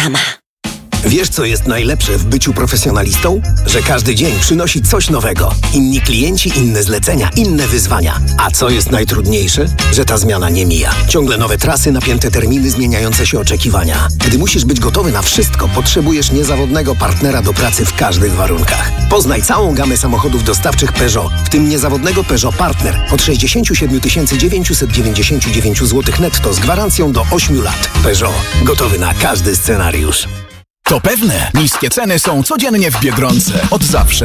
sama. Wiesz, co jest najlepsze w byciu profesjonalistą? Że każdy dzień przynosi coś nowego. Inni klienci, inne zlecenia, inne wyzwania. A co jest najtrudniejsze? Że ta zmiana nie mija. Ciągle nowe trasy, napięte terminy, zmieniające się oczekiwania. Gdy musisz być gotowy na wszystko, potrzebujesz niezawodnego partnera do pracy w każdych warunkach. Poznaj całą gamę samochodów dostawczych Peugeot, w tym niezawodnego Peugeot Partner od 67 999 zł netto z gwarancją do 8 lat. Peugeot. Gotowy na każdy scenariusz. To pewne, niskie ceny są codziennie w Biedronce. Od zawsze.